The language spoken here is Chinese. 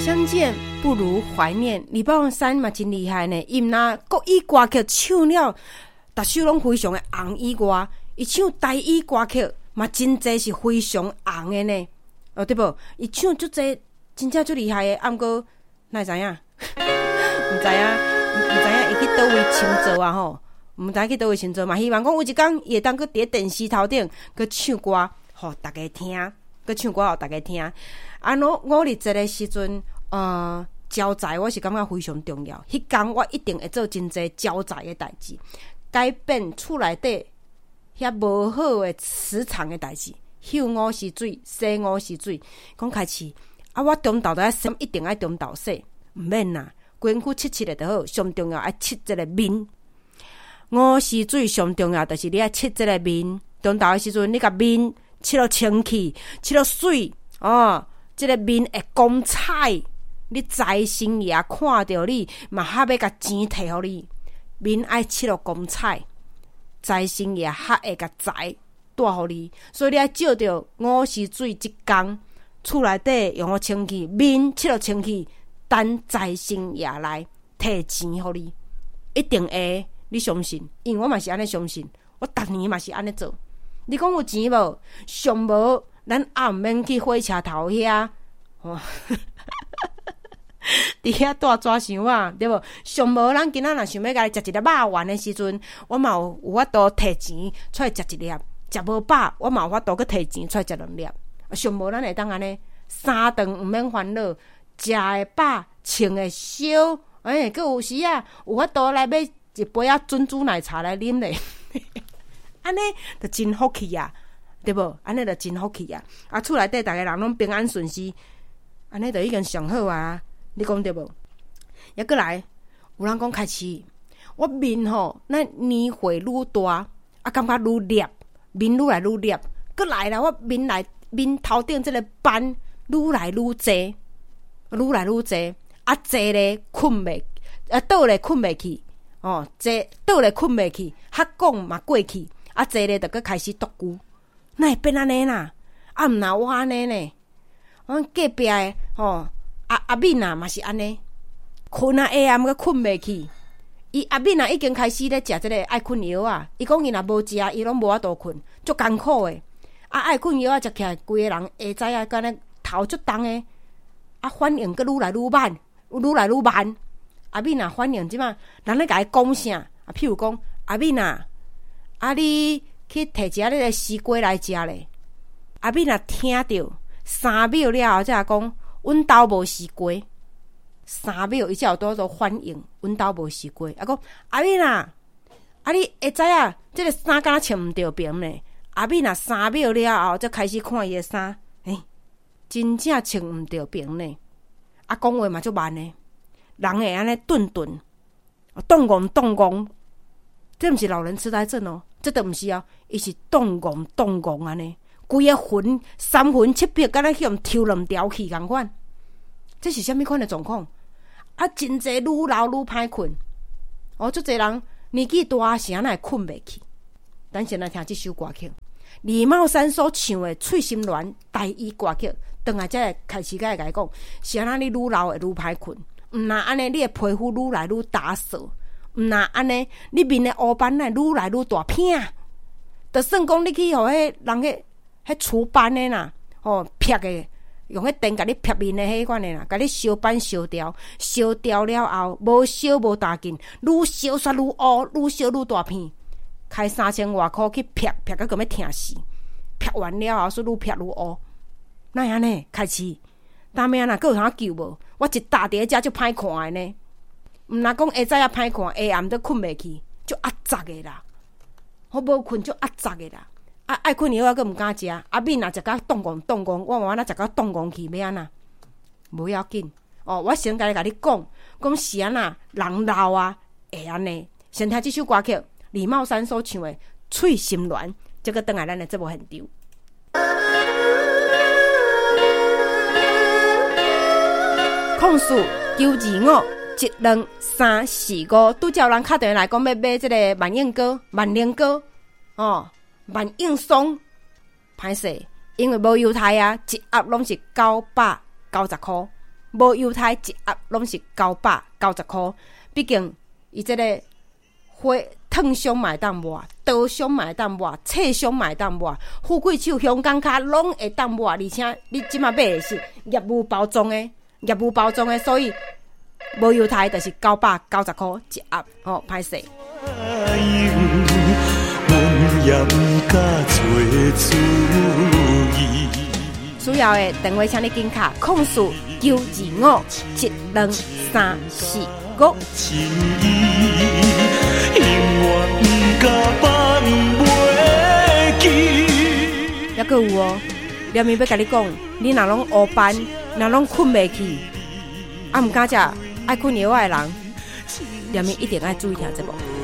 相见不如怀念。李宝山嘛真厉害呢，伊若国语歌曲唱了，逐首拢非常的红以外，伊唱台语歌曲嘛真济是非常红的呢。哦对无？伊唱足济，真正足厉害的。毋过哪会知影？毋知影伊去倒位清做啊吼？毋知去倒位清做嘛？希望讲有一天伊会当去伫电视头顶去唱歌，互大家听，去唱歌互大家听。我伫这个时阵，招财我是感觉非常重要。迄天我一定会做真济招财的代志，改变厝内底遐无好的磁场的代志。休午时水，洗午时水，讲开始我中昼都洗，一定爱中昼洗，毋免啦，规身躯七的就好。上重要爱七这个面，午时水上重要就是你爱七这个面。中昼的时阵，你甲面七落清气，七落水这个面会光彩，你财神爷看到你，嘛还要甲钱摕互你。面爱七落光彩，财神爷还会甲财带互你。所以你爱照着午时水即天，厝内底用好清气，面七落清气，等财神爷来摕钱互你，一定会。你相信？因为我嘛是安尼相信，我逐年嘛是安尼做。你讲有钱无？上无。咱也毋免去火车头遐，伫遐大纸箱啊，对无？上无咱今仔若想要甲你食一粒肉丸的时阵，我嘛有法度摕钱出来食一粒；食无饱，我嘛有法度去摕钱出来食2粒。上无咱会当安尼3顿毋免烦恼，食会饱，穿会少，佫有时啊有法度来买一杯珍珠奶茶来啉咧，安尼就真福气啊！对无？安尼就真福气啊！厝内底逐个人拢平安顺遂，安尼就已经上好啊！你讲对无？抑过来，有人讲开始，我面吼，那年岁愈大，感觉愈裂，面愈来愈裂。过来啦，我面头顶这个斑愈来愈济，愈来愈济。济咧困袂，倒咧困袂去，济倒咧困袂去，瞎讲嘛过去，济咧就搁开始独居。哪会变安尼啦？毋若我安尼呢？阮隔壁的阿敏啊嘛是安尼，困下暗个困袂去。阿敏啊已经开始咧食即个爱困药啊。伊讲伊若无食，伊拢无法度困，足艰苦的。爱困药食起来，规个人下早啊，敢若头足重的。反应阁愈来愈慢，愈来愈慢。阿敏啊，反应即马人咧甲伊讲啥？譬如讲，阿敏啊，你去摕一下你个西瓜来食咧。阿敏若听到3秒了后，才讲阮兜无西瓜。3秒，伊才有多反应，阮兜无西瓜。讲阿敏啊，你会知影即个衫敢若穿毋着边呢？阿敏啊，3秒了后，才开始看伊个衫，真正穿毋着边呢。讲话嘛足慢呢，人会安尼顿，动戆，这毋是老人痴呆症哦。这都毋是啊，伊是动戆安尼，规个魂3魂7魄，敢若去用抽2条气共款。这是啥物款的状况？真济愈老愈歹困。足济人年纪大时，哪会困袂去？咱先来听这首歌曲，李茂山所唱的《翠心鸾》台语歌曲。等下才会开始甲伊讲，是安尼你愈老会愈歹困，毋若安尼你的皮肤愈来愈打扫。毋若安尼，你面的黑斑呢愈来愈大片，就算讲你去互迄人迄除斑的啦，撇的用迄电甲你撇面的迄款的啦，甲你烧斑烧掉了后，无烧无大劲，愈烧煞愈乌，愈烧愈大片，开3000外箍去撇到咁要疼死，撇完了后说愈撇愈乌，那样呢？开始，当面啊，佫有啥救无？我一大伫遮就歹看的呢。毋若讲下早啊歹看，下暗都困袂去，就压杂的啦。我无困就压杂的啦。爱困药我佫毋敢食。敏若食到动戆，我慢慢食到动戆去，要安那？无要紧。我先甲你讲是安那人老啊会安尼。先听这首歌曲，李茂山所唱的《翠心鸾》，这个等下咱的节目现场。控诉925。1、2、3、4、5，拄则有人敲电话来讲要买这个万应糕、万年糕，万应松，歹势，因为无犹太啊，一盒拢是990块。 无犹太一盒拢是990块，毕竟伊这个花汤箱买当抹，刀箱买当抹，册箱买当抹，富贵手香港卡拢会当抹，而且你即马买的是业务包装的，所以无犹太就是990块一盒哦，歹势。需要的电话，请你紧卡0492512345。还佫有哦，连面要甲你讲，你若拢黑斑，若拢困袂去，毋敢食爱困药的人，连面一定爱注意听节目。